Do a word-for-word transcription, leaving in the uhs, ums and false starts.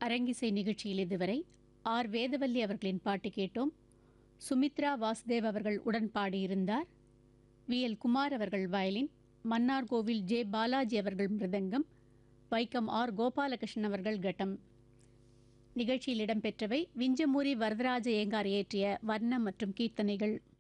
அரங்கிசை நிகழ்ச்சியில் இதுவரை ஆர் வேதவல்லி அவர்களின் பாட்டு கேட்டோம். சுமித்ரா வாசுதேவ் அவர்கள் உடன் பாடியிருந்தார். வி எல் குமார் அவர்கள் வயலின், மன்னார்கோவில் ஜே பாலாஜி அவர்கள் மிருதங்கம், வைக்கம் ஆர் கோபாலகிருஷ்ணன் அவர்கள் கட்டம். நிகழ்ச்சியில் இடம்பெற்றவை விஞ்சமூரி வரதராஜ ஏங்கார் இயற்றிய வர்ணம் மற்றும் கீர்த்தனைகள்.